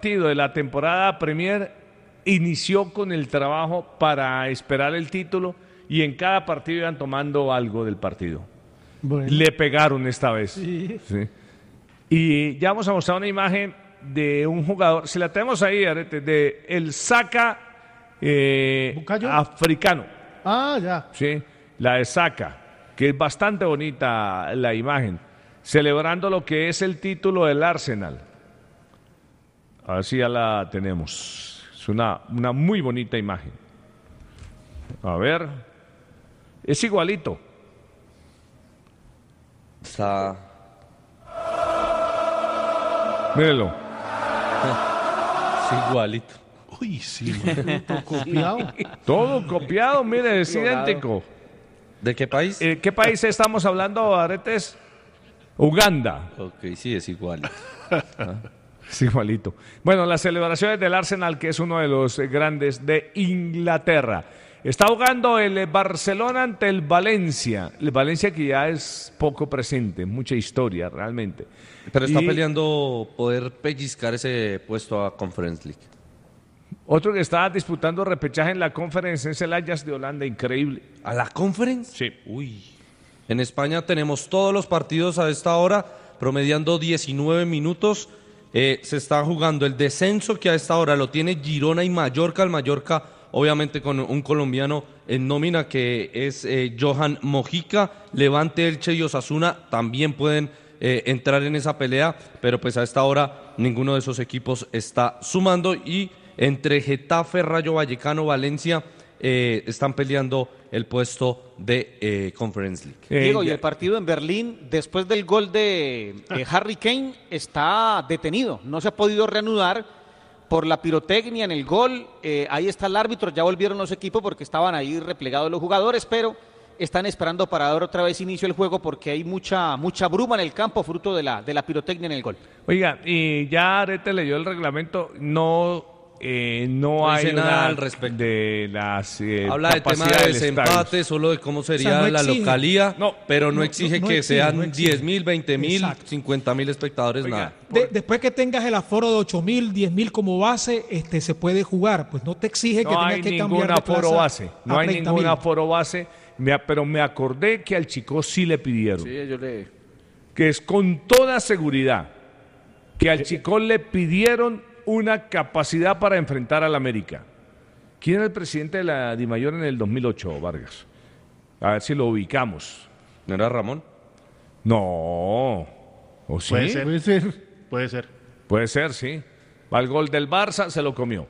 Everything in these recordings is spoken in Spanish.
Partido de la temporada Premier inició con el trabajo para esperar el título y en cada partido iban tomando algo del partido. Bueno. Le pegaron esta vez. Sí. Sí. Y ya vamos a mostrar una imagen de un jugador, si la tenemos ahí, Arete, de el Saka africano. Ah, ya. Sí, la de Saka, que es bastante bonita la imagen, celebrando lo que es el título del Arsenal. A ver si ya la tenemos. Es una muy bonita imagen. A ver. Es igualito. Está... Mírenlo. Es igualito. Uy, sí, todo copiado. Todo copiado, mire, es idéntico. ¿De qué país? ¿Qué país estamos hablando, Aretes? Uganda. Ok, sí, es igualito. Es igualito. Bueno, las celebraciones del Arsenal, que es uno de los grandes de Inglaterra. Está jugando el Barcelona ante el Valencia. El Valencia que ya es poco presente, mucha historia realmente. Pero está peleando poder pellizcar ese puesto a Conference League. Otro que está disputando repechaje en la Conference es el Ajax de Holanda, increíble. ¿A la Conference? Sí. Uy. En España tenemos todos los partidos a esta hora, promediando 19 minutos. Se está jugando el descenso que a esta hora lo tiene Girona y Mallorca. El Mallorca, obviamente, con un colombiano en nómina que es Johan Mojica. Levante, Elche y Osasuna también pueden entrar en esa pelea, pero pues a esta hora ninguno de esos equipos está sumando y entre Getafe, Rayo Vallecano, Valencia están peleando el puesto de Conference League. Diego, y el partido en Berlín, después del gol de Harry Kane, está detenido. No se ha podido reanudar por la pirotecnia en el gol. Ahí está el árbitro, ya volvieron los equipos porque estaban ahí replegados los jugadores, pero están esperando para dar otra vez inicio al juego porque hay mucha bruma en el campo fruto de la pirotecnia en el gol. Oiga, y ya Arete leyó el reglamento, no hay nada al respecto. De las habla de tema de desempate, solo de cómo sería la localía, pero no exige que sean 10.000, 20.000, 50.000 espectadores. Oiga, nada. Después que tengas el aforo de 8.000, 10.000 como base, se puede jugar. Pues no te exige que tengas que cambiar de plaza. No hay ningún aforo base. Pero me acordé que al Chico sí le pidieron. Sí, yo le... Que es con toda seguridad que al Chico le pidieron una capacidad para enfrentar al América. ¿Quién era el presidente de la Dimayor en el 2008, Vargas? A ver si lo ubicamos. ¿No era Ramón? No. ¿O sí? Puede ser, sí. Al gol del Barça se lo comió.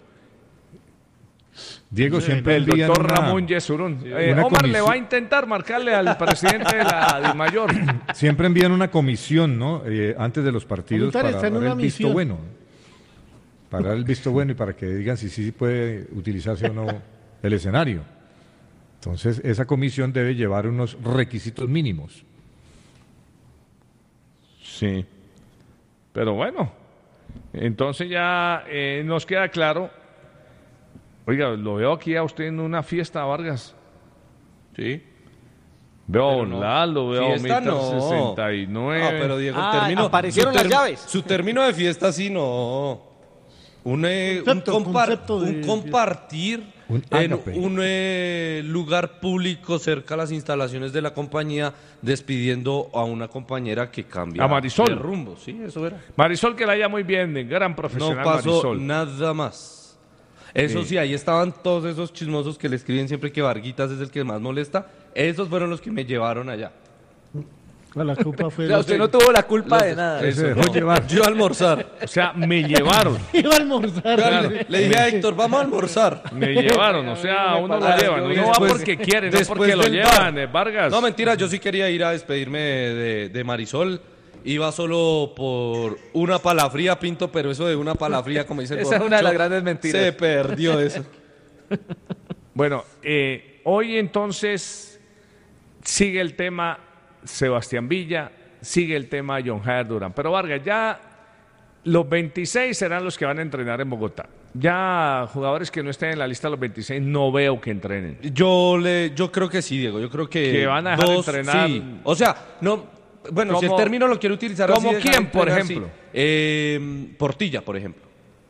Diego, siempre el doctor Ramón Yesurún. Omar le va a intentar marcarle al presidente de la Dimayor. Siempre envían una comisión, ¿no? Antes de los partidos para dar el visto bueno. Para dar el visto bueno y para que digan si sí puede utilizarse o no el escenario. Entonces, esa comisión debe llevar unos requisitos mínimos. Sí. Pero bueno, entonces ya nos queda claro. Oiga, lo veo aquí a usted en una fiesta, Vargas. Sí. Veo a Lalo, veo a fiesta, Mr. 69. No, pero Diego, aparecieron las llaves. Su término de fiesta sí no. Un compartir en un lugar público cerca a las instalaciones de la compañía, despidiendo a una compañera que cambia de rumbo. Sí, eso era. Marisol, que la haya muy bien, gran profesional. No pasó Marisol. Nada más. Eso sí, ahí estaban todos esos chismosos que le escriben siempre que Varguitas es el que más molesta. Esos fueron los que me llevaron allá. La culpa fue... O sea, usted no tuvo la culpa de nada. Yo a almorzar. O sea, me llevaron. Iba a almorzar. Claro, le dije a Héctor, vamos a almorzar. Me llevaron, o sea, uno lo lleva. Uno va porque quiere, no porque lo llevan, Vargas. No, mentira, yo sí quería ir a despedirme de Marisol. Iba solo por una palafría, Pinto, pero eso de una palafría, como dice el esa es una de las grandes mentiras. Se perdió eso. Bueno, hoy entonces sigue el tema Sebastián Villa, sigue el tema John Jair Durán. Pero Vargas, ya los 26 serán los que van a entrenar en Bogotá. Ya jugadores que no estén en la lista de los 26 no veo que entrenen. Yo creo que sí, Diego. Yo creo que van a dejar de entrenar. Sí. O sea, no... Bueno, si el término lo quiero utilizar ¿como así... quién, por ejemplo? Portilla, por ejemplo.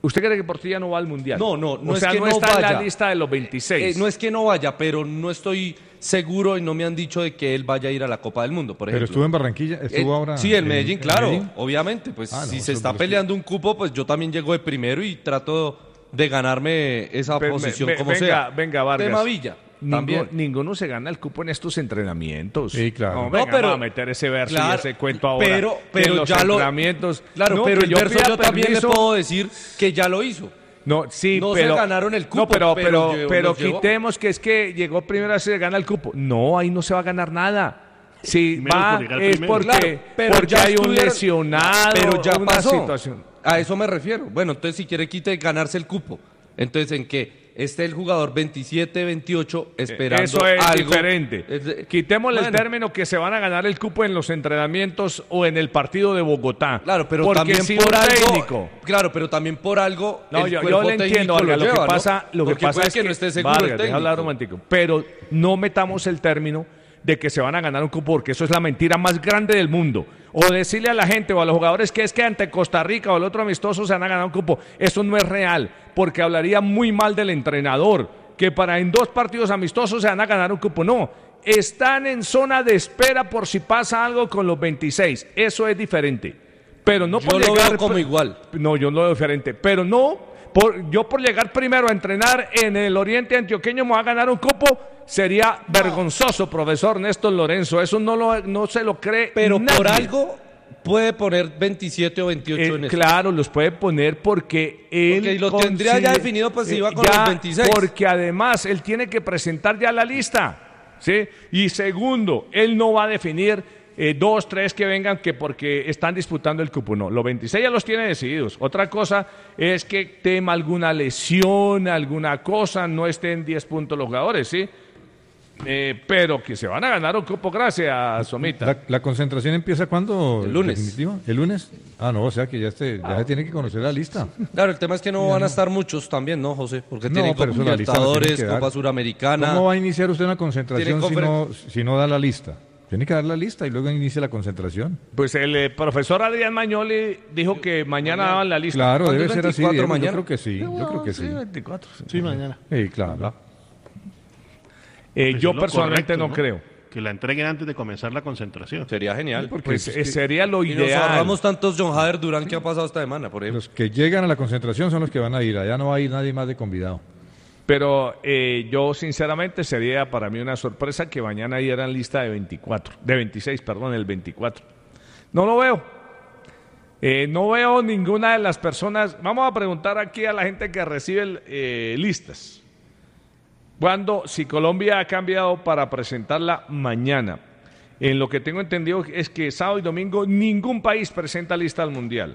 ¿Usted cree que Portilla no va al Mundial? No O es sea, que no no está vaya. en la lista de los 26. No es que no vaya, pero no estoy seguro y no me han dicho de que él vaya a ir a la Copa del Mundo, por ejemplo. Pero estuvo en Barranquilla, estuvo ahora. Sí, en Medellín, claro, Medellín. obviamente. Pues No, si eso se está es peleando un cupo, pues yo también llego de primero y trato de ganarme esa posición como sea. Venga, Vargas. Tema Villa. También. Ninguno se gana el cupo en estos entrenamientos. Sí, claro. No, venga, pero- vamos a meter ese verso claro, y ese cuento ahora. pero en los ya lo- entrenamientos. Claro, No, pero que el verso pida yo también le permiso. puedo decir que ya lo hizo. No, sí, No se pero ganaron el cupo, No, pero pero los llevó. quitemos que es que llegó primero, se gana el cupo. No, ahí no se va a ganar nada. Si Primero va por llegar es primero. porque, Claro, pero porque ya hay un estuvieron- lesionado, pero ya una pasó. situación. A eso me refiero. Bueno, entonces si quiere quite ganarse el cupo. Entonces en que esté el jugador 27, 28 esperando Eso es algo. diferente. Quitémosle el Bueno. término que se van a ganar el cupo en los entrenamientos o en el partido de Bogotá. Claro, pero porque también si por un algo. técnico. Claro, pero también por algo. No, el yo cuerpo le entiendo, técnico Vargas, lo lleva, que ¿no? pasa, Porque es puede que no esté seguro el Vargas, deja técnico. hablar un momentico, pero no metamos el término de que se van a ganar un cupo, porque eso es la mentira más grande del mundo. O decirle a la gente o a los jugadores que es que ante Costa Rica o el otro amistoso se van a ganar un cupo. Eso no es real, porque hablaría muy mal del entrenador, que para en 2 partidos amistosos se van a ganar un cupo. No, están en zona de espera por si pasa algo con los 26. Eso es diferente. Pero no Yo por lo llegar veo como igual. No, yo lo veo diferente. Pero no, yo por llegar primero a entrenar en el Oriente Antioqueño me voy a ganar un cupo. Sería vergonzoso, profesor Néstor Lorenzo. Eso no se lo cree Pero nadie. por algo puede poner 27 o 28 en eso. Claro, los puede poner porque él... Porque lo tendría ya definido, pues, si iba con ya, los 26. Porque además él tiene que presentar ya la lista, ¿sí? Y segundo, él no va a definir 2, 3 que vengan que porque están disputando el cupo. No, los 26 ya los tiene decididos. Otra cosa es que tema alguna lesión, alguna cosa, no estén 10 puntos los jugadores, ¿sí? Pero que se van a ganar un cupo, gracias, Somita. ¿La concentración empieza cuándo? El lunes. ¿Definitivo? ¿El lunes? Ah, no, o sea que ya se tiene que conocer la lista. Claro, el tema es que no van a estar muchos también, ¿no, José? Porque No, tienen pero Copa eso la lista la tiene Libertadores, que dar. Copa Suramericana. ¿Cómo va a iniciar usted una concentración Tiene si no da la lista? Tiene que dar la lista y luego inicia la concentración. Pues el profesor Adrián Mañoli dijo que mañana daban la lista. Claro, ¿Cuándo debe es ser así. 24 Diego, mañana? Yo creo que sí. Yo creo que sí. 24. Sí, mañana. Sí, claro. Pues Yo es lo personalmente correcto, no creo. Que la entreguen antes de comenzar la concentración. Sería genial. Pues sería lo Y nos ideal. ahorramos tantos John Hader Durán que ha pasado esta semana, por ejemplo. Los que llegan a la concentración son los que van a ir. Allá no va a ir nadie más de convidado. Pero yo sinceramente sería para mí una sorpresa que mañana dieran lista de 26, el 24. No lo veo. No veo ninguna de las personas. Vamos a preguntar aquí a la gente que recibe listas. Si Colombia ha cambiado para presentarla mañana. En lo que tengo entendido es que sábado y domingo ningún país presenta lista al Mundial.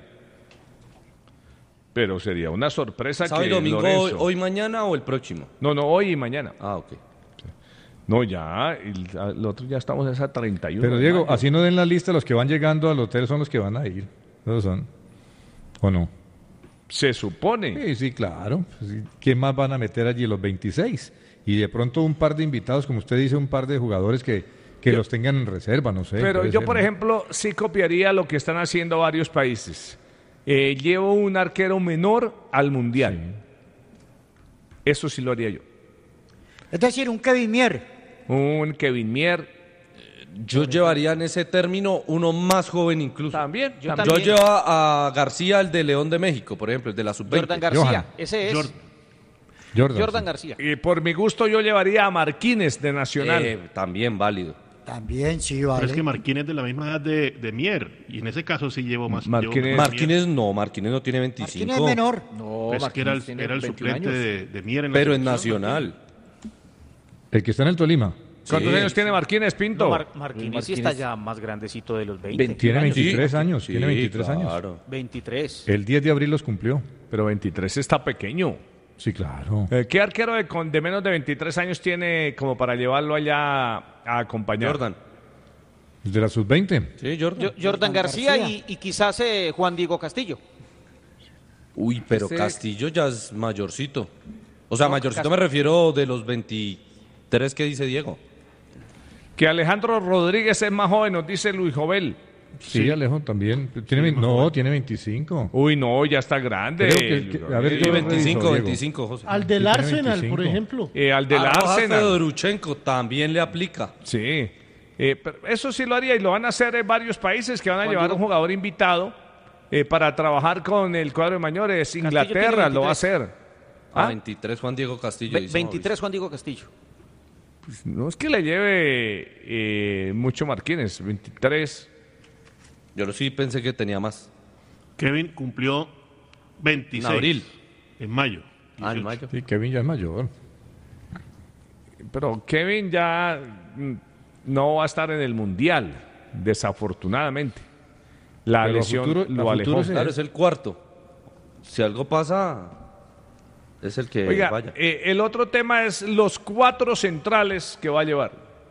Pero sería una sorpresa ¿Sábado que y domingo Lorenzo... hoy, mañana o el próximo? No, hoy y mañana. Ah, ok. No, ya, el otro ya estamos a esa 31. Pero de Diego, mayo. así no den la lista, los que van llegando al hotel son los que van a ir. ¿Esos son? ¿O no? Se supone. Sí, sí, claro. Pues, ¿quién más van a meter allí? Los 26. Y de pronto un par de invitados, como usted dice, un par de jugadores que los tengan en reserva, no sé. Pero puede yo, ser, por ¿no? ejemplo, sí copiaría lo que están haciendo varios países. Llevo un arquero menor al Mundial. Eso sí lo haría yo. Es decir, un Kevin Mier. Un Kevin Mier. Yo llevaría en ese término uno más joven incluso. También. Yo Yo también. llevo a García, el de León de México, por ejemplo, el de la sub-20. Jordan García, Johan. ese es. Jordan, sí. García. Y por mi gusto yo llevaría a Marquínez de Nacional. También válido. También, sí, Pero vale. es que Marquínez es de la misma edad de Mier. Y en ese caso sí llevo más. Marquínez- Marquínez no tiene 25. Marquínez es menor. No, Pues que era el, Marquínez tiene era el 21 suplente años. de Mier en la Pero en selección. Nacional. El que está en el Tolima. ¿Cuántos Sí. años tiene Marquínez, Pinto? No, Marquínez sí está ya más grandecito de los 20. 21 Tiene años. 23 años. Sí, Tiene 23 años. claro. 23. El 10 de abril los cumplió. Pero 23 está pequeño. Sí, claro. ¿Qué arquero de menos de 23 años tiene como para llevarlo allá a acompañar? Jordan. El de la sub-20. Sí, Jordan. Jordan García, García. y quizás Juan Diego Castillo. Uy, pero Ese- Castillo ya es mayorcito. O sea, No, mayorcito me refiero de los 23 que dice Diego. Que Alejandro Rodríguez es más joven, nos dice Luis Jovel. Sí, Alejo también. Tiene 25. Uy, no, ya está grande. A ver, 25, José. Al del Arsenal, 25. Por ejemplo. Al del Arsenal. Fedorchenko también le aplica. Sí. Pero eso sí lo haría y lo van a hacer en varios países que van a llevar un jugador invitado para trabajar con el cuadro de mayores. Inglaterra lo va a hacer. 23 Juan Diego Castillo. 23 Juan Diego Castillo. Pues no es que le lleve mucho Marquines, 23. Yo sí pensé que tenía más. Kevin cumplió 26. En abril. En mayo. 18. En mayo. Sí, Kevin ya es mayor. Pero Kevin ya no va a estar en el Mundial, desafortunadamente. La lesión lo alejó. Claro, es el cuarto. Si algo pasa, es el que vaya. El otro tema es los 4 centrales que va a llevar.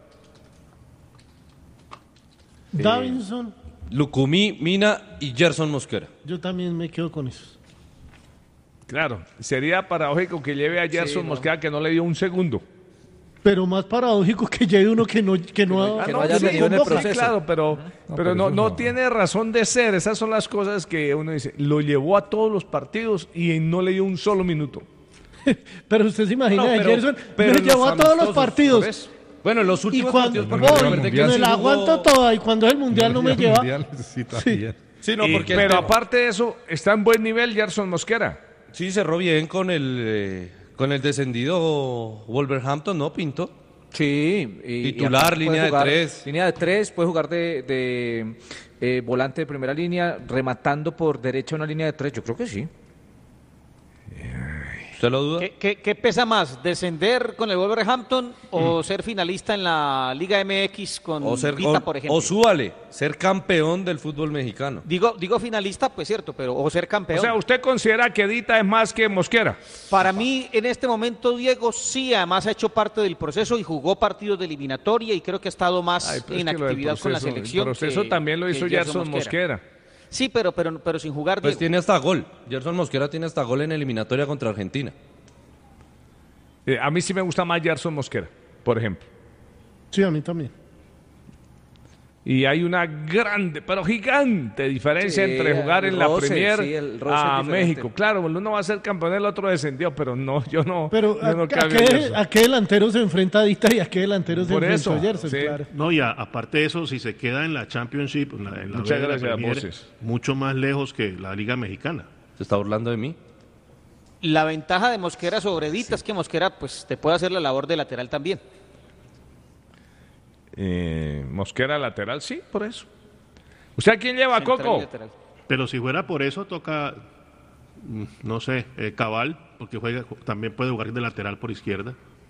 Davinson, Lucumí, Mina y Gerson Mosquera. Yo también me quedo con esos. Claro, sería paradójico que lleve a Gerson Mosquera, que no le dio un segundo. Pero más paradójico que lleve uno que no haya tenido en el proceso. Sí, claro, pero no tiene razón de ser. Esas son las cosas que uno dice. Lo llevó a todos los partidos y no le dio un solo minuto. Pero usted se imagina, Gerson me llevó a todos los partidos. Bueno, en los últimos partidos, me la aguanto toda y cuando es el Mundial no me lleva. Sí, no, porque pero aparte de eso, está en buen nivel Gerson Mosquera. Sí, cerró bien con el descendido Wolverhampton, ¿no, Pinto? Sí. Titular, línea de 3. Línea de 3, puede jugar de volante de primera línea, rematando por derecha una línea de 3, yo creo que sí. ¿Usted lo duda? ¿Qué pesa más? ¿Descender con el Wolverhampton o ser finalista en la Liga MX con Vita, por ejemplo? O súbale, ser campeón del fútbol mexicano. Digo finalista, pues cierto, pero o ser campeón. O sea, ¿usted considera que Dita es más que Mosquera? Para mí, en este momento, Diego sí, además ha hecho parte del proceso y jugó partidos de eliminatoria y creo que ha estado más en actividad con la selección. El proceso también lo hizo Gerson Mosquera. Sí, pero sin jugar. Pues Diego. tiene hasta gol. Gerson Mosquera tiene hasta gol en eliminatoria contra Argentina. A mí sí me gusta más Gerson Mosquera, por ejemplo. Sí, a mí también. Y hay una grande, pero gigante diferencia entre jugar en la Premier a México. Claro, uno va a ser campeón, el otro descendió, pero no, yo no. Pero ¿a qué delantero se enfrenta Dita y a qué delantero se enfrenta Gerson? Sí. Claro. No, y aparte de eso, si se queda en la Championship, en la Muchas gracias, Premier, mucho más lejos que la Liga Mexicana. ¿Se está burlando de mí? La ventaja de Mosquera sobre Dita es que Mosquera pues te puede hacer la labor de lateral también. Mosquera lateral, sí, por eso. ¿Usted a quién lleva, Coco? Pero si fuera por eso, toca, no sé, Cabal, porque también puede jugar de lateral por izquierda.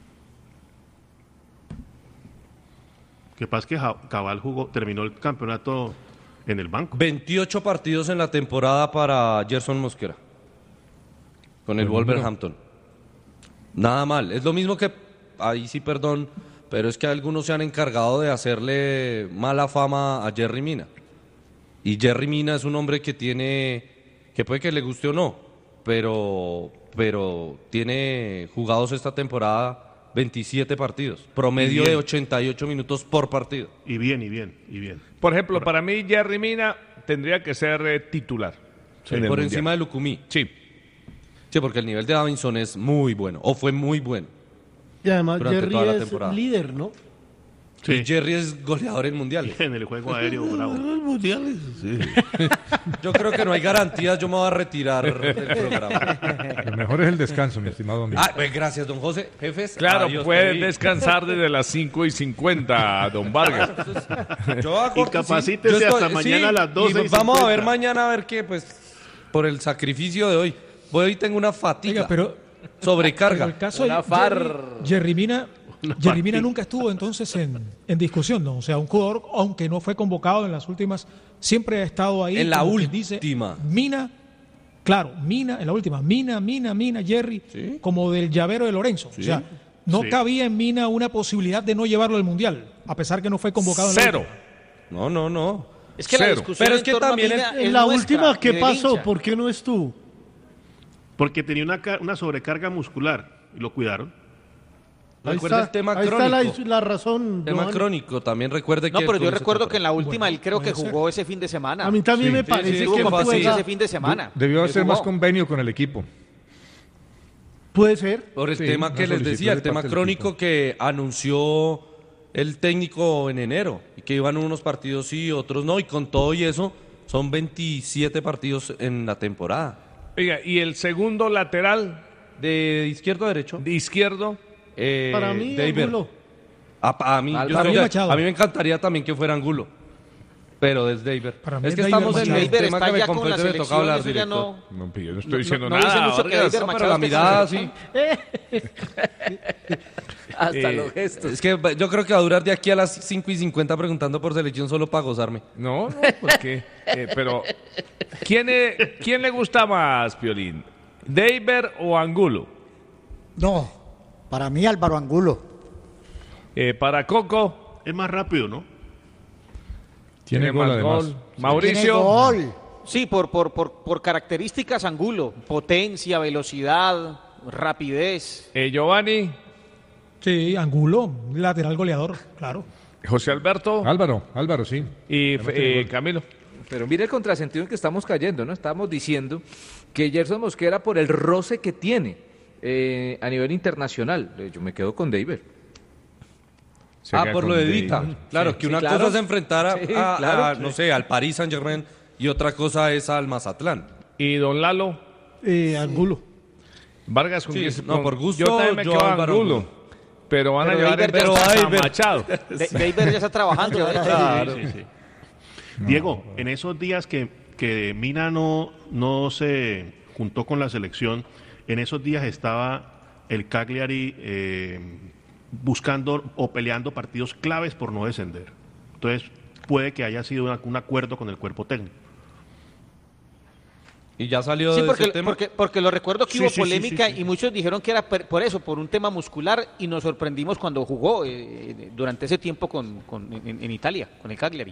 Que pasa que Cabal terminó el campeonato en el banco. 28 partidos en la temporada para Gerson Mosquera. Con el Wolverhampton. Nada mal. Es lo mismo que, ahí sí, perdón, pero es que algunos se han encargado de hacerle mala fama a Yerry Mina. Y Yerry Mina es un hombre que puede que le guste o no, pero tiene jugados esta temporada 27 partidos, promedio de 88 minutos por partido. Y bien. Por ejemplo, para mí Yerry Mina tendría que ser titular. Sí, por encima de Lucumí. Sí. Sí, porque el nivel de Davinson es muy bueno, o fue muy bueno. Y además Jerry es líder, ¿no? Sí. Y Jerry es goleador en mundiales. En el juego aéreo, bravo. Mundiales, sí. Yo creo que no hay garantías, yo me voy a retirar del programa. Lo mejor es el descanso, mi estimado amigo. Pues gracias, don José. Jefes. Claro, puede descansar desde las 5:50, don Vargas. Y capacítese hasta mañana a las 12:50. Vamos a ver mañana, a ver qué, pues, por el sacrificio de hoy. Hoy tengo una fatiga. Oiga, pero sobrecarga. En el caso de Yerry Mina nunca estuvo entonces en discusión, ¿no? O sea, un jugador, aunque no fue convocado en las últimas, siempre ha estado ahí. En la última. Dice, Mina, en la última. Mina, Yerry, ¿sí? Como del llavero de Lorenzo. Sí. O sea, no cabía en Mina una posibilidad de no llevarlo al Mundial, a pesar que no fue convocado en la última. No. Es que la discusión pero es que también en la última, ¿qué pasó? ¿Por qué no estuvo? Porque tenía una sobrecarga muscular y lo cuidaron. Recuerde el tema crónico. Ahí está la razón. Tema Giovanni. crónico, también recuerde que... No, pero yo recuerdo que en la última él creo que jugó ese fin de semana. A mí también me parece que fue ese fin de semana. Debió hacer más convenio con el equipo. Puede ser. Por el tema que les decía, el tema crónico que anunció el técnico en enero, y que iban unos partidos sí, otros no, y con todo y eso, son 27 partidos en la temporada. Oiga, ¿y el segundo lateral? ¿De izquierdo a derecho? De izquierdo. Para mí, David. Angulo. A mí me encantaría también que fuera Angulo, pero es David. Es que estamos en el tema que me compete, me toca hablar directo. No, yo no estoy diciendo nada. Pero la mirada sí. Hasta los gestos. Es que yo creo que va a durar de aquí a las 5:50 preguntando por selección solo para gozarme. No, porque... pero, ¿quién le gusta más, Piolín? ¿David o Angulo? No, para mí Álvaro Angulo. Para Coco. Es más rápido, ¿no? Tiene gol, además. Mauricio. Tiene gol. Sí, por características Angulo. Potencia, velocidad, rapidez. Giovanni. Sí, Angulo, lateral goleador, claro. José Alberto. Álvaro, sí. Y Camilo. Pero mire el contrasentido en que estamos cayendo, ¿no? Estamos diciendo que Gerson Mosquera, por el roce que tiene a nivel internacional, yo me quedo con David. Por lo de Dita. Claro, Sí, que una claro. cosa es enfrentar Claro. no sé, al Paris Saint-Germain y otra cosa es al Mazatlán. ¿Y don Lalo? Angulo. Vargas, Sí, no, por gusto, yo también me yo quedo Álvaro Angulo. Angulo. Pero van a llevar David a Machado. David ya está trabajando. Sí. Diego, en esos días que Mina no se juntó con la selección, en esos días estaba el Cagliari buscando o peleando partidos claves por no descender. Entonces, puede que haya sido un acuerdo con el cuerpo técnico. Y ya salió Sí, de ese tema. porque lo recuerdo que hubo Sí, polémica sí. y muchos dijeron que era por eso, por un tema muscular, y nos sorprendimos cuando jugó durante ese tiempo en Italia, con el Cagliari.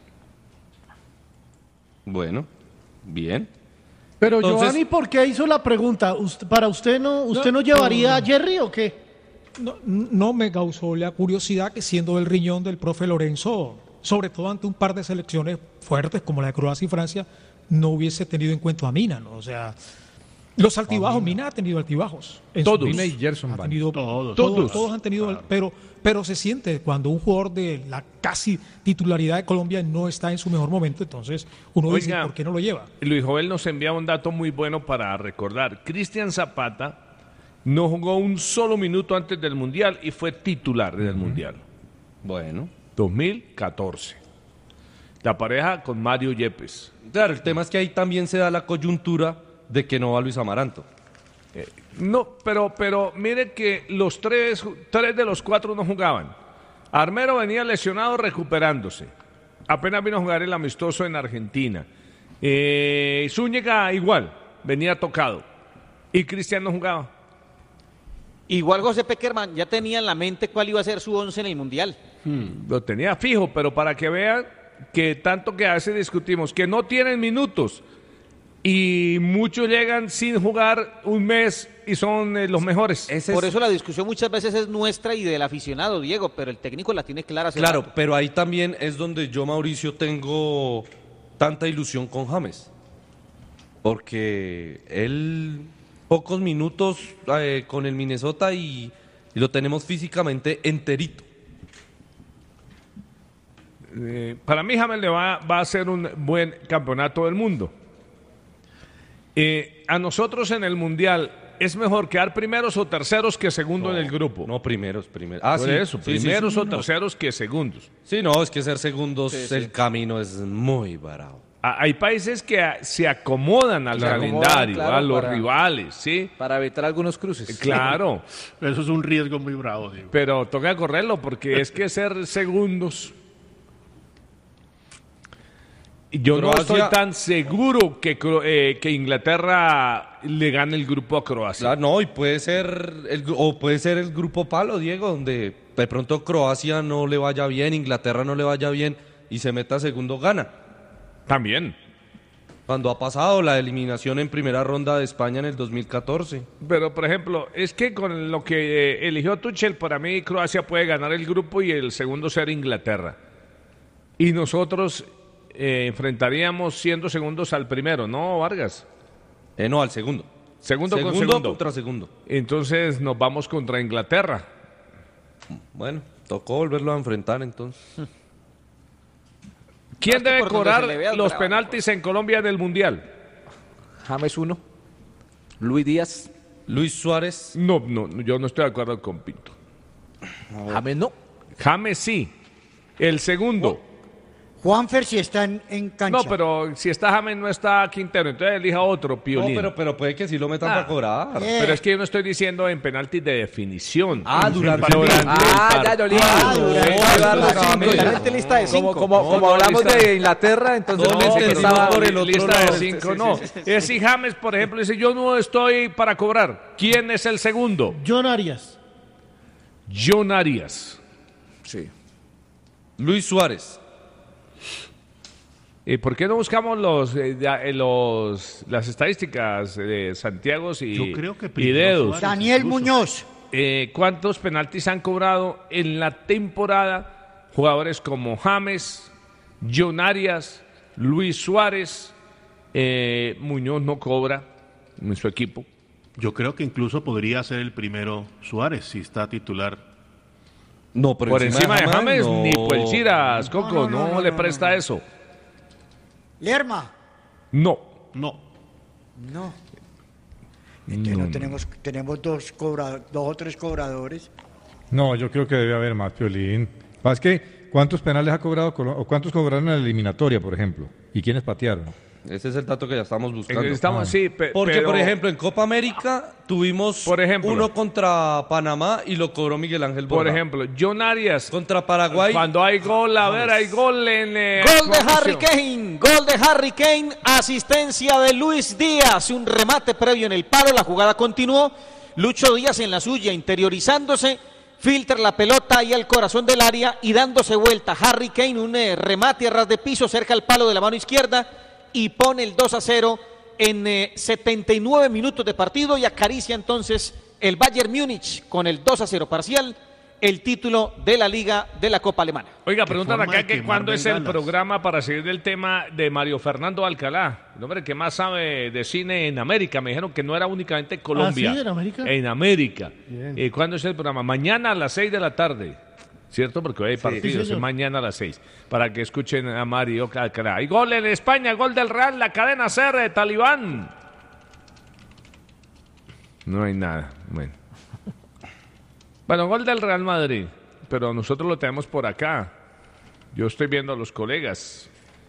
Bueno, bien. Pero Entonces- Giovanni, ¿por qué hizo la pregunta? ¿Para usted no llevaría a Jerry o qué? No me causó la curiosidad que siendo el riñón del profe Lorenzo, sobre todo ante un par de selecciones fuertes como la de Croacia y Francia, no hubiese tenido en cuenta a Mina, ¿no? O sea, los altibajos, Mina ha tenido altibajos. En Todos. su- Mina y Gerson ha Van. tenido- Todos. todos han tenido, pero se siente cuando un jugador de la casi titularidad de Colombia no está en su mejor momento, entonces uno dice, Oiga, ¿por qué no lo lleva? Luis Joel nos envía un dato muy bueno para recordar. Cristian Zapata no jugó un solo minuto antes del Mundial y fue titular del Mundial. Bueno. 2014. La pareja con Mario Yepes. Claro, el tema es que ahí también se da la coyuntura de que no va Luis Amaranto. No, pero mire que los tres de los cuatro no jugaban. Armero venía lesionado recuperándose. Apenas vino a jugar el amistoso en Argentina. Zúñiga igual, venía tocado. Y Cristian no jugaba. Igual José Peckerman ya tenía en la mente cuál iba a ser su 11 en el Mundial. Lo tenía fijo, pero para que vean que tanto que a veces discutimos, que no tienen minutos y muchos llegan sin jugar un mes y son los mejores. Por eso la discusión muchas veces es nuestra y del aficionado, Diego, pero el técnico la tiene clara. Claro, pero ahí también es donde yo, Mauricio, tengo tanta ilusión con James. Porque él, pocos minutos con el Minnesota y lo tenemos físicamente enterito. Para mí James le va a hacer un buen campeonato del mundo. A nosotros en el Mundial es mejor quedar primeros o terceros que segundos en el grupo. No, primeros. Por eso, primeros o terceros que segundos. Sí, no, es que ser segundos el camino es muy bravo. Hay países que se acomodan al calendario, claro, a los para- rivales, ¿sí? Para evitar algunos cruces. Claro, Eso es un riesgo muy bravo, Diego. pero toca correrlo porque es que ser segundos. Yo no Croacia- estoy tan seguro que Inglaterra le gane el grupo a Croacia. Claro, no, y puede ser el grupo palo, Diego, donde de pronto Croacia no le vaya bien, Inglaterra no le vaya bien y se meta segundo, gana. También. Cuando ha pasado la eliminación en primera ronda de España en el 2014. Pero, por ejemplo, es que con lo que eligió Tuchel, para mí Croacia puede ganar el grupo y el segundo ser Inglaterra. Y nosotros enfrentaríamos siendo segundos al primero, ¿no, Vargas? No, al segundo. Segundo contra segundo. Entonces nos vamos contra Inglaterra. Bueno, tocó volverlo a enfrentar entonces. ¿Quién debe cobrar los penaltis en Colombia en el Mundial? James 1. Luis Díaz. Luis Suárez. No, yo no estoy de acuerdo con Pinto. James no. James sí. El segundo. Juanfer si está en cancha. No, pero si está James no está Quintero, entonces elija otro, Piolín. No, pero puede que sí lo metan para cobrar. Pero es que yo no estoy diciendo en penaltis de definición. Durante ya lo listo. Durante lista de 5. Como hablamos de Inglaterra, entonces no, no, que estaba por el otro lista lado. de 5, no. Es si James, por ejemplo, dice, yo no estoy para cobrar. ¿Quién es el segundo? John Arias. John Arias. Sí. Luis Suárez. ¿Y por qué no buscamos las estadísticas de Santiago Yo creo que y Dedos? Suárez, Daniel incluso. Muñoz. ¿Cuántos penaltis han cobrado en la temporada jugadores como James, John Arias, Luis Suárez? Muñoz no cobra en su equipo. Yo creo que incluso podría ser el primero Suárez si está titular. No, Por encima de James, no. ni Puelchiras, Coco, No, le presta eso. Lerma. No. No. No tenemos dos o tres cobradores. No, yo creo que debe haber más, Piolín. Es que, ¿cuántos penales ha cobrado o cuántos cobraron en la eliminatoria, por ejemplo? ¿Y quiénes patearon? Ese es el dato que ya estamos buscando. Porque, por ejemplo, en Copa América tuvimos uno contra Panamá y lo cobró Miguel Ángel Borja. Por ejemplo, John Arias. Contra Paraguay. Cuando hay gol, hay gol en... Gol de Harry Kane, asistencia de Luis Díaz, un remate previo en el palo, la jugada continuó, Lucho Díaz en la suya, interiorizándose, filtra la pelota ahí al corazón del área y dándose vuelta. Harry Kane, un remate a ras de piso cerca al palo de la mano izquierda y pone el 2-0 en 79 minutos de partido y acaricia entonces el Bayern Múnich con el 2-0 parcial, el título de la Liga de la Copa Alemana. Oiga, preguntan acá que cuándo es el programa para seguir del tema de Mario Fernando Alcalá, el hombre que más sabe de cine en América. Me dijeron que no era únicamente Colombia. ¿Ah, sí, en América? En América. ¿Cuándo es el programa? Mañana a las 6 de la tarde. ¿Cierto? Porque hoy hay partidos, es mañana a las 6, para que escuchen a Mario Alcalá. Y gol en España, gol del Real, la cadena SER de Talibán. No hay nada, bueno, gol del Real Madrid, pero nosotros lo tenemos por acá. Yo estoy viendo a los colegas.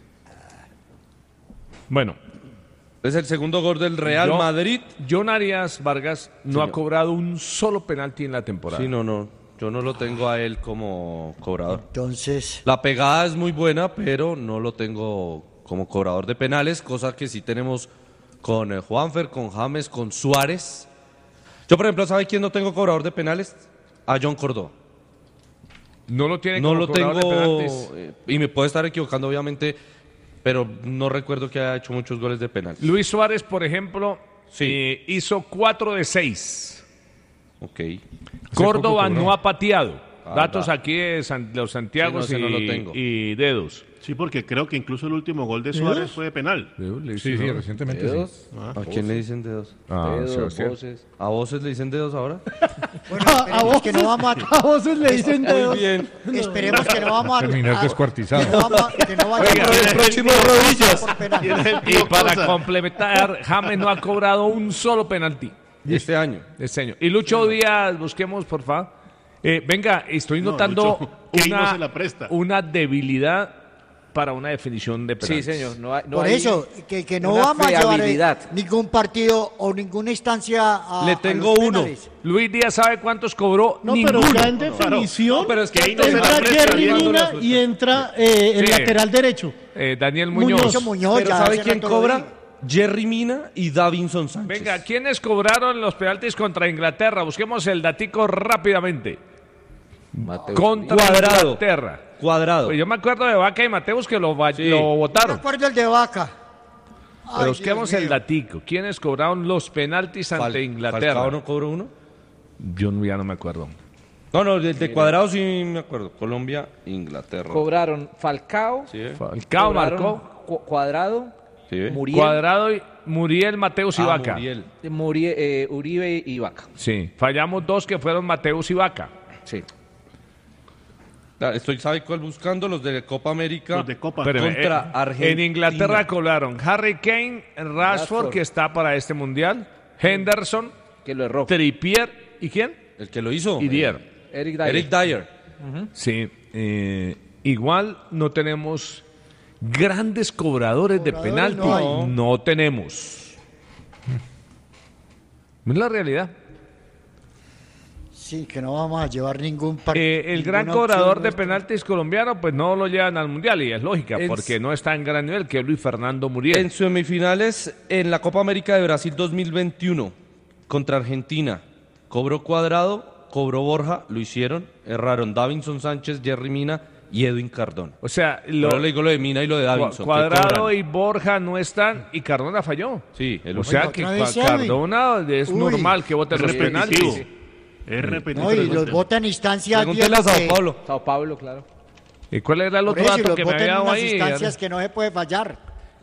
Bueno. Es el segundo gol del Real Madrid. John Arias Vargas no ha cobrado un solo penalti en la temporada. Sí, no. Yo no lo tengo a él como cobrador. Entonces... La pegada es muy buena, pero no lo tengo como cobrador de penales, cosa que sí tenemos con Juanfer, con James, con Suárez. Yo, por ejemplo, ¿sabe quién no tengo cobrador de penales? A John Córdoba. No lo tiene como cobrador de penaltis. Y me puedo estar equivocando, obviamente, pero no recuerdo que haya hecho muchos goles de penales. Luis Suárez, por ejemplo, hizo 4 de 6. Ok. Córdoba no ha pateado. Datos aquí de los Santiagos no lo tengo. y Dedos. Sí, porque creo que incluso el último gol de Suárez fue de penal. Sí, recientemente ¿Dedos? sí. ¿A quién le dicen dedos? Dedos, voces. ¿A voces le dicen dedos ahora? Bueno, esperemos que no vamos A voces le dicen dedos. Muy bien. Esperemos que no vamos a... Terminar descuartizado. Que no vaya Oiga, a... el próximo rodillas. por penal. Y para complementar, James no ha cobrado un solo penalti Este año. este año. Y Lucho Díaz, busquemos, por favor. Venga, estoy notando Lucho, que no se la presta. una debilidad para una definición de penaltis. Sí, señor. No Por hay eso, que no una vamos a llevar fiabilidad. ningún partido o ninguna instancia a Le tengo los uno. penales. Luis Díaz sabe cuántos cobró. No, Ninguno. pero ya en definición No, pero es que ahí no entra se la Jerry presta, Mina bien. y entra el Sí. lateral derecho. Daniel Muñoz. Muñoz, Pero ya ¿sabe hace quién rato lo cobra? dije. Jerry Mina y Davinson Sánchez. Venga, ¿quiénes cobraron los penaltis contra Inglaterra? Busquemos el datico rápidamente. Mateo. Contra Cuadrado. Inglaterra. Cuadrado. Pues yo me acuerdo de Vaca y Mateus que lo Yo votaron. recuerdo el de Vaca. Pero busquemos el datico. ¿Quiénes cobraron los penaltis ante Inglaterra? ¿Falcao no cobró uno? Yo ya no me acuerdo. No, de Cuadrado sí me acuerdo. Colombia, Inglaterra. Cobraron Falcao. Sí. Falcao marcó. Cuadrado. Sí. Muriel. Cuadrado, Muriel, Mateus y Vaca. Uribe y Vaca. Sí. Fallamos 2 que fueron Mateus y Vaca. Sí. ¿Sabe cuál buscando? Los de Copa América. Los de Copa. Contra Argentina. En Inglaterra cobraron Harry Kane, Rashford, que está para este mundial, Henderson, que lo erró. Trippier, ¿y quién? El que lo hizo. Y Dier. Eric Dyer. Sí. Igual no tenemos grandes cobradores de penalti. No tenemos. Es la realidad. Sí, que no vamos a llevar ningún partido. El gran cobrador de penaltis colombiano, pues no lo llevan al Mundial, y es lógica, porque no está en gran nivel, que es Luis Fernando Muriel. En semifinales, en la Copa América de Brasil 2021, contra Argentina, cobró Cuadrado, cobró Borja, lo hicieron, erraron Davinson Sánchez, Jerry Mina y Edwin Cardona. O sea, Pero le digo lo de Mina y lo de Davinson. Cuadrado y Borja no están, y Cardona falló. Sí, o sea que Cardona es normal que vote los penaltis. Es repetitivo. No, y los votan instancias. Pregúntele a Sao Paulo. Sao Paulo, claro. ¿Y cuál era el otro dato que me había dado ahí? Instancias que no se puede fallar.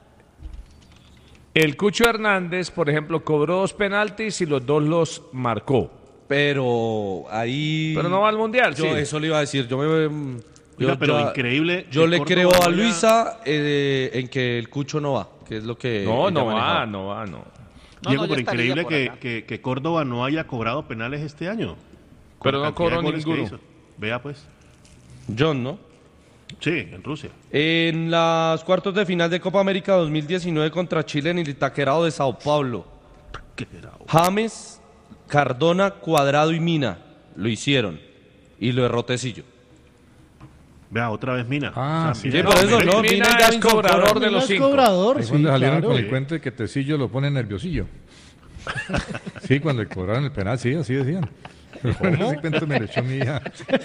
El Cucho Hernández, por ejemplo, cobró 2 penaltis y los 2 los marcó. Pero ahí... Pero no va al Mundial, yo sí. Eso le iba a decir. Increíble. Yo le Córdoba creo a vaya... Luisa en que el Cucho no va, que es lo que... No va. Diego, pero increíble que Córdoba no haya cobrado penales este año. Pero no cobró ninguno. Vea pues. John, ¿no? Sí, en Rusia. En las cuartos de final de Copa América 2019 contra Chile en el Itaquerao de Sao Paulo. James, Cardona, Cuadrado y Mina lo hicieron. Y lo erró Tecillo. Vea, otra vez Mina. Sí, por eso no. Mina es cobrador de los 5. Ahí cuando salieron con el cuento de que Tecillo lo pone nerviosillo. Sí, cuando le cobraron el penal, sí, así decían. Ese cuento me lo echó mi hija.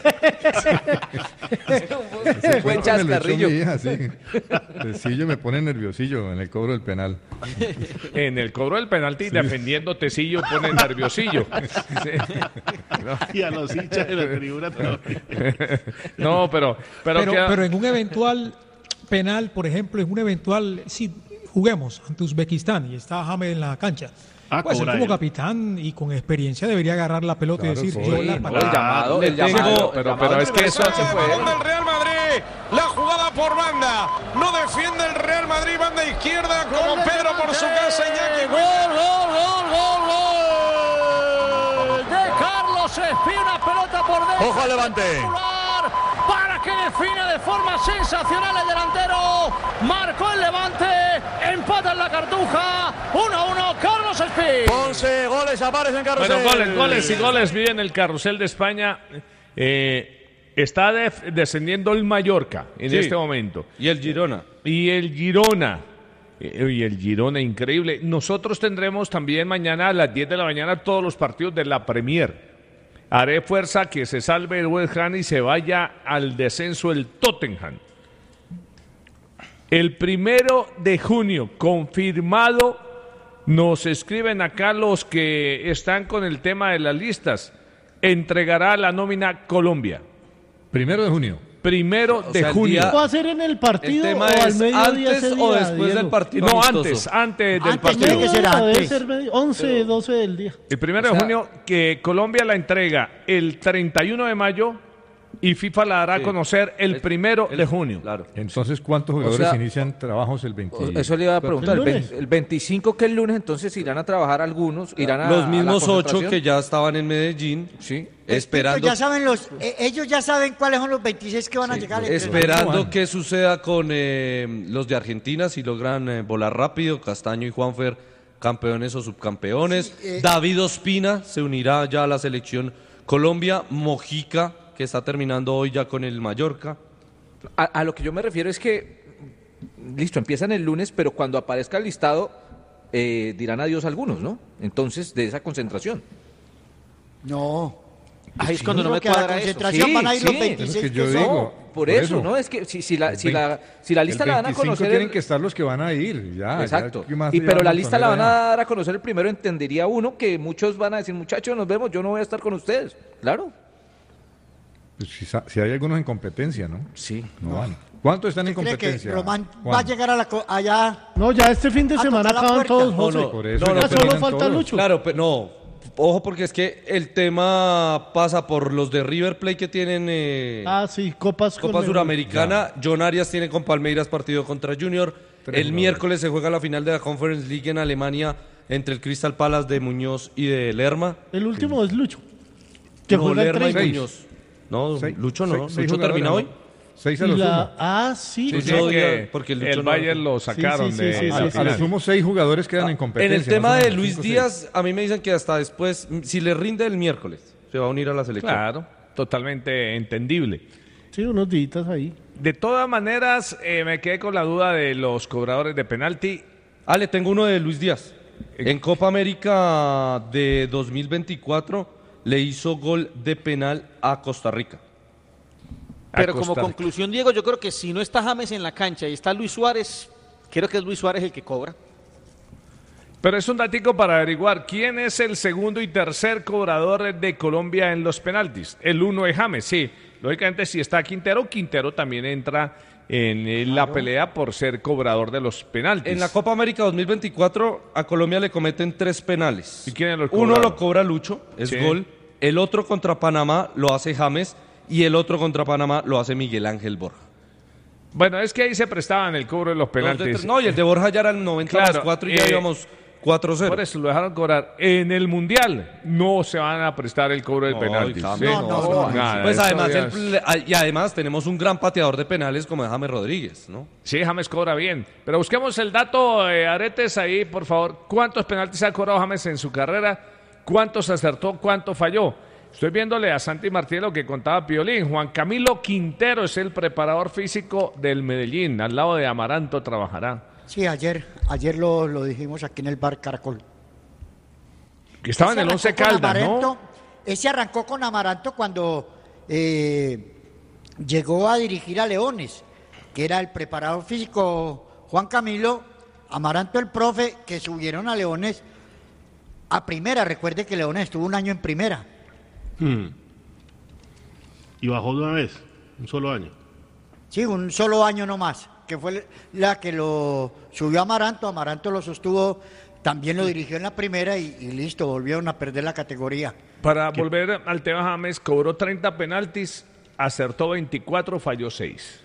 Buen chascarrillo. Tecillo me pone nerviosillo en el cobro del penal. En el cobro del penalti, defendiendo Tecillo, pone nerviosillo. Sí. No. Y a los hinchas de la tribuna también. No, pero en un eventual penal, por ejemplo, en un eventual, si juguemos ante Uzbekistán y está James en la cancha, pues él como capitán y con experiencia debería agarrar la pelota y decir yo la llamado, pero es que eso se puede. El Real Madrid, la jugada por banda, no defiende el Real Madrid, banda izquierda con Pedro por su casa, Iñaki. Gol de Carlos Espí, una pelota por dentro. Ojo al Levante. Para que define de forma sensacional el delantero. Marcó el Levante, empata en la Cartuja, 1-1, Carlos Espí. 11 goles aparecen en carrusel. Bueno, goles bien el carrusel de España. Está descendiendo el Mallorca en este momento. Y el Girona. Y el Girona, increíble. Nosotros tendremos también mañana a las 10 de la mañana todos los partidos de la Premier. Haré fuerza que se salve el West Ham y se vaya al descenso el Tottenham. El 1 de junio, confirmado, nos escriben acá los que están con el tema de las listas, entregará la nómina Colombia. 1 de junio. 1 de junio. ¿Va a ser en el partido el o al mediodía antes ese día, o después Diego? del partido? No, amistoso. antes del partido. Tiene que ser antes. Debe ser 11, 12 del día. El 1 de junio, que Colombia la entrega el 31 de mayo y FIFA la dará a conocer el 1 de junio. Claro. Entonces, ¿cuántos jugadores inician trabajos el 20? Eso le iba a preguntar. El 25, que es el lunes, entonces irán a trabajar algunos. Irán a los mismos a la 8 que ya estaban en Medellín. Sí. Esperando. Ellos ya saben cuáles son los 26 que van a llegar. Esperando qué suceda con los de Argentina, si logran volar rápido. Castaño y Juanfer, campeones o subcampeones. Sí, David Ospina se unirá ya a la selección Colombia. Mojica, que está terminando hoy ya con el Mallorca. A lo que yo me refiero es que, listo, empiezan el lunes, pero cuando aparezca el listado, dirán adiós algunos, ¿no? Entonces, de esa concentración. No. Ahí es cuando no me cuadra la concentración van a ir los 26 que yo digo. Por eso, ¿no? Es que si la lista la van a conocer... tienen que estar los que van a ir, ya. Exacto. Ya, pero la lista la van a dar a conocer el primero, entendería uno que muchos van a decir, muchachos, nos vemos, yo no voy a estar con ustedes. Claro. Pues si hay algunos en competencia, ¿no? Sí. No van. ¿Cuántos están en competencia? Que Román va a llegar allá? No, ya este fin de semana acaban todos, José. Por eso ya solo falta todos. Lucho. Claro, pero no. Ojo, porque es que el tema pasa por los de River Plate que tienen Copa Suramericana. John Arias tiene con Palmeiras partido contra Junior. El miércoles se juega la final de la Conference League en Alemania entre el Crystal Palace de Muñoz y de Lerma. El último es Lucho. Que juega el Lerma y 30. Muñoz. No, Lucho no. Seis Lucho termina hoy. 6 a lo sumo. Sí. Porque el Bayern lo sacaron a lo sumo 6 jugadores quedan en competencia. En el tema de Luis Díaz, a mí me dicen que hasta después, si le rinde el miércoles, se va a unir a la selección. Claro, totalmente entendible. Sí, unos días ahí. De todas maneras, me quedé con la duda de los cobradores de penalti. Le tengo uno de Luis Díaz. En Copa América de 2024 le hizo gol de penal a Costa Rica. Pero como conclusión, Diego, yo creo que si no está James en la cancha y está Luis Suárez, creo que es Luis Suárez el que cobra. Pero es un datico para averiguar quién es el segundo y tercer cobrador de Colombia en los penaltis. El uno es James, sí. Lógicamente, si está Quintero también entra en la pelea por ser cobrador de los penaltis. En la Copa América 2024 a Colombia le cometen 3 penales. ¿Y quién lo Uno lo cobra Lucho, es Sí. gol. El otro contra Panamá lo hace James y el otro contra Panamá lo hace Miguel Ángel Borja. Bueno, es que ahí se prestaban el cobro de los penaltis. No, y el de Borja ya era el 90 más 4 y ya íbamos 4-0. Por eso lo dejaron cobrar. En el Mundial no se van a prestar el cobro del penalti. No. Pues además, y además tenemos un gran pateador de penales como es James Rodríguez, ¿no? Sí, James cobra bien. Pero busquemos el dato, Aretes, ahí, por favor. ¿Cuántos penaltis ha cobrado James en su carrera? ¿Cuántos acertó? ¿Cuánto falló? Estoy viéndole a Santi Martínez lo que contaba Piolín. Juan Camilo Quintero es el preparador físico del Medellín. Al lado de Amaranto trabajará. Sí, ayer lo dijimos aquí en el bar Caracol. Que estaba en el Once Caldas, ¿no? Ese arrancó con Amaranto cuando llegó a dirigir a Leones, que era el preparador físico Juan Camilo, Amaranto el profe, que subieron a Leones a primera. Recuerde que Leones estuvo un año en primera. Y bajó de una vez, un solo año. Sí, un solo año nomás, que fue la que lo subió Amaranto. Amaranto lo sostuvo, también lo dirigió en la primera y listo, volvieron a perder la categoría. Para volver al tema, James cobró 30 penaltis, acertó 24, falló 6.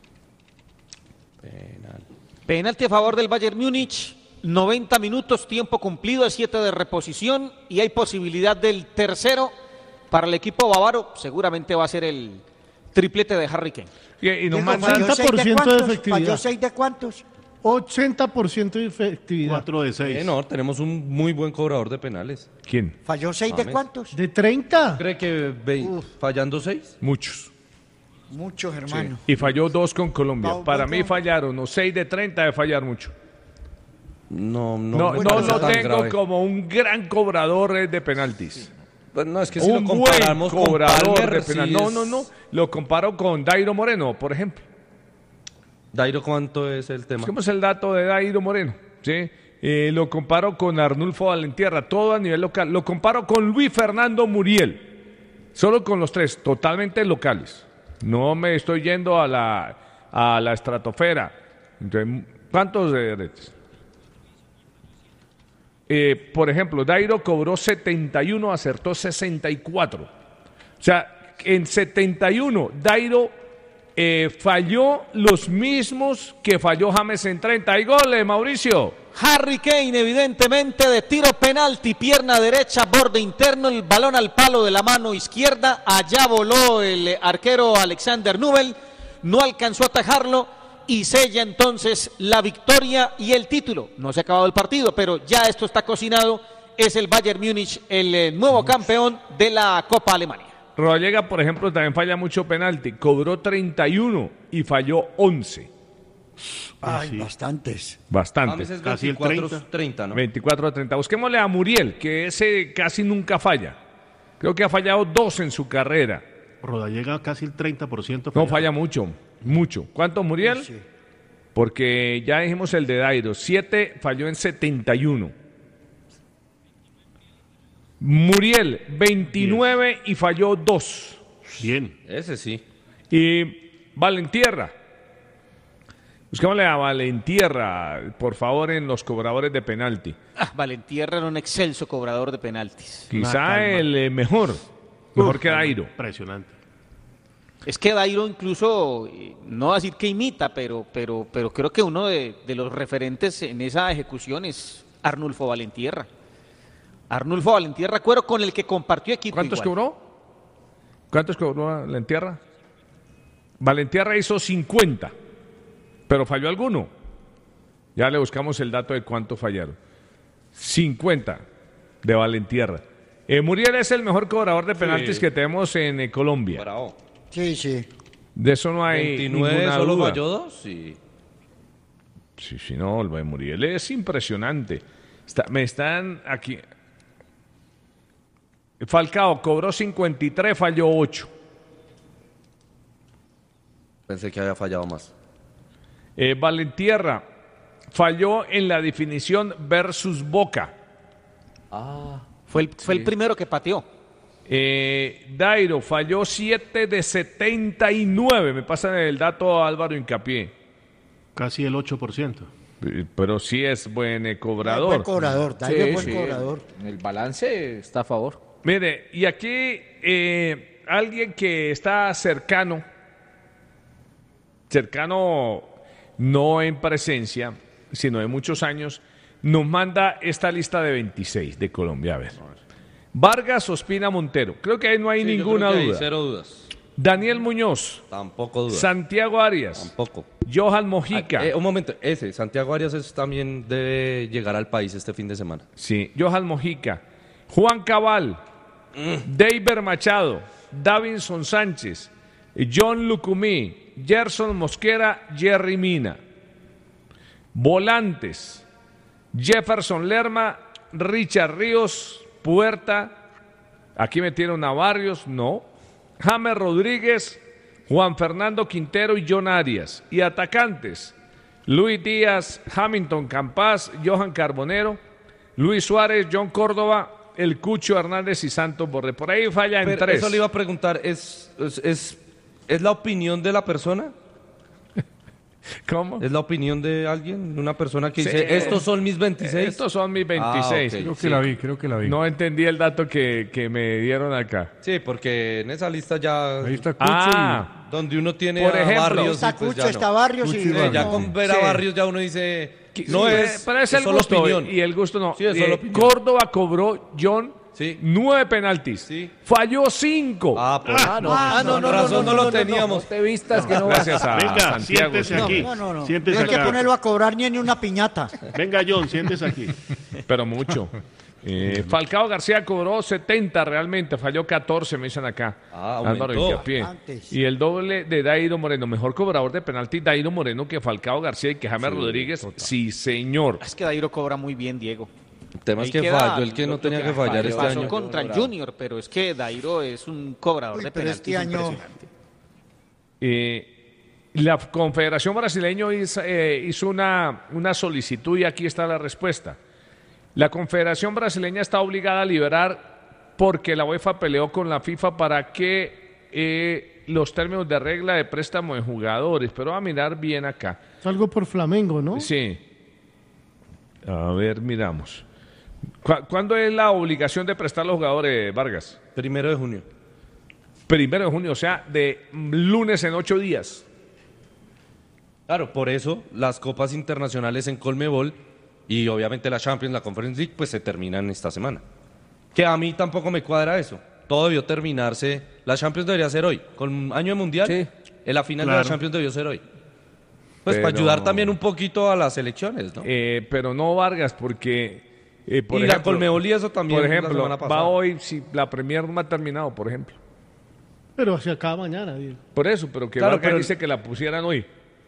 Penalti a favor del Bayern Múnich, 90 minutos, tiempo cumplido, 7 de reposición y hay posibilidad del tercero para el equipo bávaro. Seguramente va a ser el triplete de Harry Kane. Y nos mandan 80% de efectividad. ¿Falló 6 de cuántos? 80% de efectividad. 4 de 6. No, tenemos un muy buen cobrador de penales. ¿Quién? ¿Falló 6 de cuántos? ¿De 30? ¿Cree que fallando 6? Muchos. Muchos, hermano. Y falló 2 con Colombia. Para mí no. fallaron, no 6 de 30 de fallar mucho. No No lo tengo como un gran cobrador de penaltis. Pues no, es que si Un lo comparamos buen con cobrador Palmer, de penaltis. sí No. Lo comparo con Dairo Moreno, por ejemplo. Dairo, ¿cuánto es el tema? Busquemos el dato de Dairo Moreno. ¿Sí? Lo comparo con Arnulfo Valentierra, todo a nivel local. Lo comparo con Luis Fernando Muriel. Solo con los 3, totalmente locales. No me estoy yendo a la estratosfera. Entonces, ¿cuántos de por ejemplo, Dairo cobró 71, acertó 64. O sea, en 71, Dairo falló los mismos que falló James en 30. ¿Hay goles, Mauricio? Harry Kane, evidentemente, de tiro penalti, pierna derecha, borde interno, el balón al palo de la mano izquierda. Allá voló el arquero Alexander Nubel, no alcanzó a atajarlo. Y sella entonces la victoria y el título. No se ha acabado el partido, pero ya esto está cocinado. Es el Bayern Múnich el nuevo campeón de la Copa Alemania. Rodallega, por ejemplo, también falla mucho penalti. Cobró 31 y falló 11. Ay, bastantes. Bastantes. Es Casi el 24, 30, ¿no? 24 a 30. Busquémosle a Muriel, que ese casi nunca falla. Creo que ha fallado 2 en su carrera. Rodallega casi el 30%. No, falla mucho. ¿Cuánto, Muriel? Sí. Porque ya dijimos el de Dairo. 7 falló en 71. Muriel, 29 Bien. Y falló 2. Bien. Ese sí. Y Valentierra. Busquémosle a Valentierra, por favor, en los cobradores de penalti. Valentierra era un excelso cobrador de penaltis. Quizá el mejor que Dairo. Impresionante. Es que Dairo incluso, no va a decir que imita, pero creo que uno de los referentes en esa ejecución es Arnulfo Valentierra. Arnulfo Valentierra, cuero con el que compartió equipo. ¿Cuántos cobró Valentierra? Valentierra hizo 50, pero falló alguno. Ya le buscamos el dato de cuánto fallaron. 50 de Valentierra. Muriel es el mejor cobrador de penaltis que tenemos en Colombia. Bravo. Sí. De eso no hay 29 ninguna solo duda. falló 2, sí. Sí, no, el de Muriel es impresionante. Me están aquí. Falcao cobró 53, falló 8. Pensé que había fallado más. Valentierra falló en la definición versus Boca. Fue el primero que pateó. Dairo falló 7 de 79. Me pasan el dato Álvaro Hincapié. Casi el 8%. Pero sí es buen cobrador. Buen cobrador, Dairo es buen cobrador. El balance está a favor. Mire, y aquí alguien que está cercano no en presencia, sino de muchos años, nos manda esta lista de 26 de Colombia. A ver. Vargas, Ospina, Montero. Creo que ahí no hay ninguna duda. Cero dudas. Daniel Muñoz. Tampoco duda. Santiago Arias. Tampoco. Johan Mojica. Un momento, Santiago Arias también debe llegar al país este fin de semana. Sí, Johan Mojica. Juan Cabal. Deiber Machado. Davinson Sánchez. John Lucumí. Gerson Mosquera. Jerry Mina. Volantes. Jefferson Lerma. Richard Ríos. Puerta, aquí metieron a Barrios, no. James Rodríguez, Juan Fernando Quintero y John Arias. Y atacantes, Luis Díaz, Hamilton Campas, Johan Carbonero, Luis Suárez, John Córdoba, El Cucho Hernández y Santos Borré. Por ahí falla en 3. Eso le iba a preguntar, ¿es la opinión de la persona? ¿Cómo? ¿Es la opinión de alguien? ¿Una persona que dice, estos son mis 26? Estos son mis 26. Okay. Creo que la vi. No entendí el dato que me dieron acá. Sí, porque en esa lista ya... Ahí está Cucho donde uno tiene por ejemplo, Barrios. Está Cucho, está Barrios y... Ya con ver a Barrios ya uno dice... No es, pero es el gusto, opinión. Y el gusto no. Sí, es solo opinión. Córdoba cobró, John, 9 penaltis. Sí. Falló 5. No lo teníamos. No te vistas que no Gracias a Venga, Santiago. siéntese aquí. No. Siéntese No hay que acá. ponerlo a cobrar ni en una piñata. Venga, John, siéntese aquí. Pero mucho. Falcao García cobró 70 realmente, falló 14, me dicen acá. Álvaro Hincapié. Y el doble de Dairo Moreno, mejor cobrador de penalti Dairo Moreno que Falcao García y que James Rodríguez. Total. Sí, señor. Es que Dairo cobra muy bien, Diego. El tema es que falló el que no tenía que fallar este año. Contra el Junior, pero es que Dairo es un cobrador de penaltis impresionante. La Confederación Brasileña hizo una solicitud y aquí está la respuesta. La Confederación Brasileña está obligada a liberar porque la UEFA peleó con la FIFA para que los términos de regla de préstamo de jugadores, pero va a mirar bien acá. Es algo por Flamengo, ¿no? Sí. A ver, miramos. ¿Cuándo es la obligación de prestar a los jugadores, Vargas? 1 de junio. 1 de junio, o sea, de lunes en 8 días. Claro, por eso las copas internacionales en Conmebol y obviamente la Champions, la Conference League, pues se terminan esta semana. Que a mí tampoco me cuadra eso. Todo debió terminarse. La Champions debería ser hoy. Con año de mundial, en la final de la Champions debió ser hoy. Pues para ayudar también un poquito a las elecciones, ¿no? Pero no, Vargas, porque... por ejemplo, la Conmebol y eso también. Por ejemplo, va hoy, si la Premier no ha terminado, por ejemplo. Pero se acaba mañana, Diego. Por eso, pero que claro, Vargas dice que la pusieran hoy.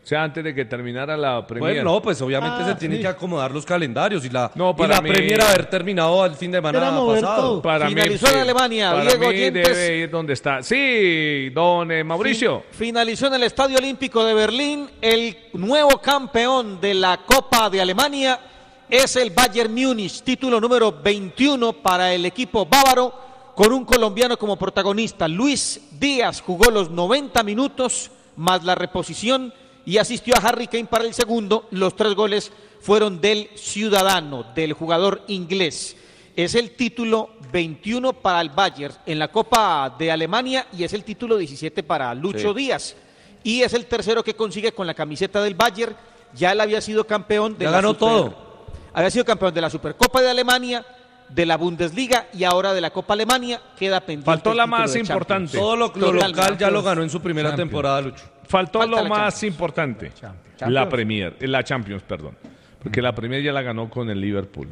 O sea, antes de que terminara la Premier. Bueno, no, pues obviamente se tienen que acomodar los calendarios y la mí, Premier haber terminado el fin de semana pasado. Finalizó en Alemania, Diego Oyentes. Debe ir donde está. Sí, don Mauricio. Finalizó en el Estadio Olímpico de Berlín. El nuevo campeón de la Copa de Alemania es el Bayern Múnich, título número 21 para el equipo bávaro, con un colombiano como protagonista. Luis Díaz jugó los 90 minutos más la reposición y asistió a Harry Kane para el segundo. Los 3 goles fueron del ciudadano, del jugador inglés. Es el título 21 para el Bayern en la Copa de Alemania y es el título 17 para Lucho Díaz. Y es el tercero que consigue con la camiseta del Bayern. Ya él había sido campeón de había sido campeón de la Supercopa de Alemania, de la Bundesliga y ahora de la Copa Alemania. Queda pendiente. Faltó la más importante. Todo lo local ya lo ganó en su primera temporada, Lucho. Faltó lo más importante. La Premier, la Champions, perdón. Porque la Premier ya la ganó con el Liverpool.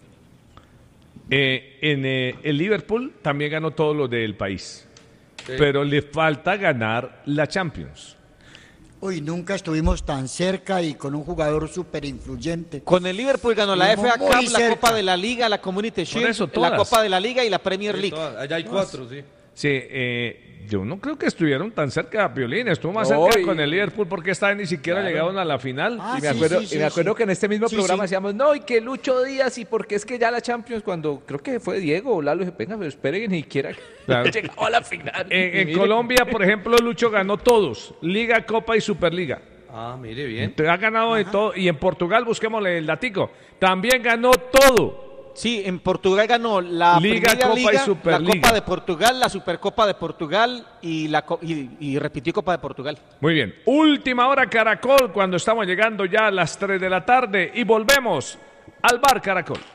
El Liverpool también ganó todo lo del país. Pero le falta ganar la Champions. Uy, nunca estuvimos tan cerca y con un jugador súper influyente. Con el Liverpool ganó la FA Cup, la Copa de la Liga, la Community Shield, la Copa de la Liga y la Premier League. Allá hay 4, sí. Sí, yo no creo que estuvieron tan cerca, Piolín. Estuvo más cerca con el Liverpool porque esta vez ni siquiera llegaron a la final. Y me acuerdo que en este mismo programa decíamos, no, y que Lucho Díaz, y porque es que ya la Champions, cuando creo que fue Diego o Lalo, dije, venga, pero esperen que ni siquiera llegado a la final. En Colombia, por ejemplo, Lucho ganó todos, Liga, Copa y Superliga. Ah, mire bien. Ha ganado de todo. Y en Portugal, busquémosle el datico, también ganó todo. Sí, en Portugal ganó la Liga, Copa Liga, y Superliga. la Copa de Portugal, la Supercopa de Portugal y repitió Copa de Portugal. Muy bien. Última hora Caracol cuando estamos llegando ya a las 3 de la tarde y volvemos al Bar Caracol.